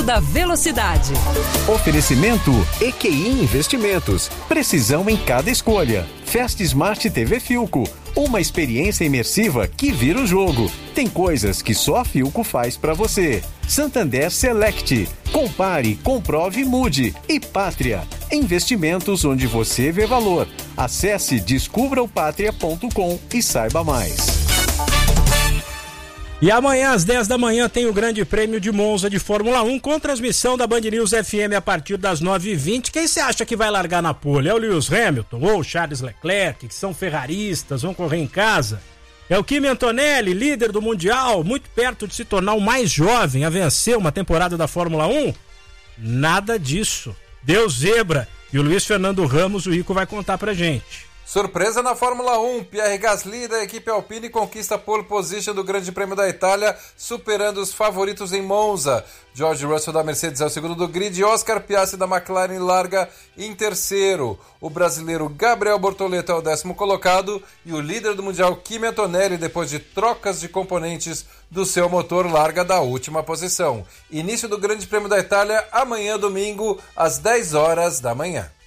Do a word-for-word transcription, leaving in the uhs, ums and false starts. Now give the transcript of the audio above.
da velocidade. Oferecimento E Q I Investimentos. Precisão em cada escolha. Fast Smart T V Filco. Uma experiência imersiva que vira o jogo. Tem coisas que só a Filco faz pra você. Santander Select. Compare, comprove e mude. E Pátria. Investimentos onde você vê valor. Acesse descubra o pátria ponto com e saiba mais. E amanhã às dez da manhã tem o Grande Prêmio de Monza de Fórmula um com transmissão da Band News F M a partir das nove e vinte. Quem você acha que vai largar na pole? É o Lewis Hamilton ou o Charles Leclerc, que são ferraristas, vão correr em casa? É o Kimi Antonelli, líder do Mundial, muito perto de se tornar o mais jovem a vencer uma temporada da Fórmula um? Nada disso. Deu zebra. E o Luiz Fernando Ramos, o Rico, vai contar pra gente. Surpresa na Fórmula um, Pierre Gasly da equipe Alpine conquista a pole position do Grande Prêmio da Itália, superando os favoritos em Monza. George Russell da Mercedes é o segundo do grid e Oscar Piastri da McLaren larga em terceiro. O brasileiro Gabriel Bortoleto é o décimo colocado e o líder do Mundial Kimi Antonelli, depois de trocas de componentes do seu motor, larga da última posição. Início do Grande Prêmio da Itália amanhã domingo às dez horas da manhã.